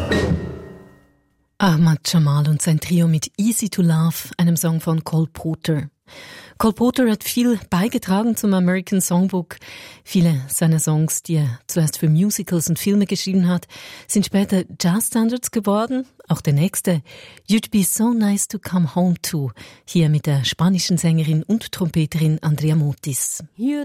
Ahmad Jamal und sein Trio mit Easy to Love, einem Song von Cole Porter. Cole Porter hat viel beigetragen zum American Songbook. Viele seiner Songs, die er zuerst für Musicals und Filme geschrieben hat, sind später Jazzstandards geworden. Auch der nächste, You'd Be So Nice to Come Home To, hier mit der spanischen Sängerin und Trompeterin Andrea Motis. You'd